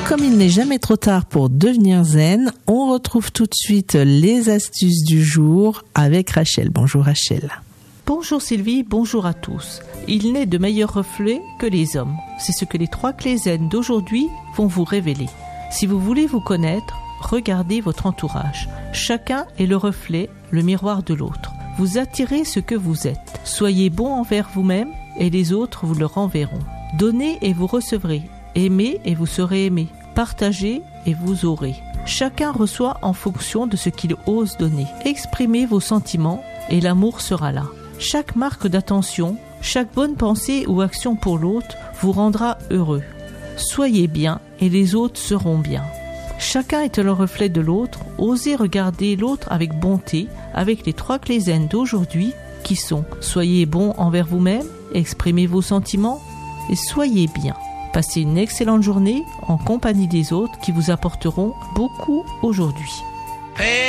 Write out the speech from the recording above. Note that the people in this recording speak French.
Comme il n'est jamais trop tard pour devenir zen, on retrouve tout de suite les astuces du jour avec Rachel. Bonjour Rachel. Bonjour Sylvie, bonjour à tous. Il n'est de meilleurs reflets que les hommes. C'est ce que les 3 clés zen d'aujourd'hui vont vous révéler. Si vous voulez vous connaître, regardez votre entourage. Chacun est le reflet, le miroir de l'autre. Vous attirez ce que vous êtes. Soyez bon envers vous-même et les autres vous le renverront. Donnez et vous recevrez. Aimez et vous serez aimé. Partagez et vous aurez. Chacun reçoit en fonction de ce qu'il ose donner. Exprimez vos sentiments et l'amour sera là. Chaque marque d'attention, chaque bonne pensée ou action pour l'autre vous rendra heureux. Soyez bien et les autres seront bien. Chacun est le reflet de l'autre. Osez regarder l'autre avec bonté, avec les 3 clés zen d'aujourd'hui qui sont: soyez bon envers vous-même, exprimez vos sentiments et soyez bien. Passez une excellente journée en compagnie des autres qui vous apporteront beaucoup aujourd'hui.